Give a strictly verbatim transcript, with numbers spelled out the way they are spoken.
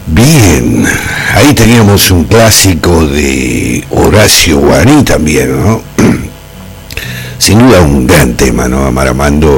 Bien, ahí teníamos un clásico de Horacio Guaraní también, ¿no? Sin duda un gran tema, ¿no? Amar Amando